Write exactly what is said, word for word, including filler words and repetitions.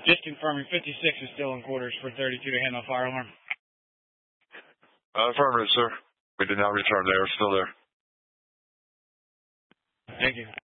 Just confirming, fifty-six is still in quarters for thirty-two to handle fire alarm. Uh, affirmative, sir. We did not return. They are still there. Thank you.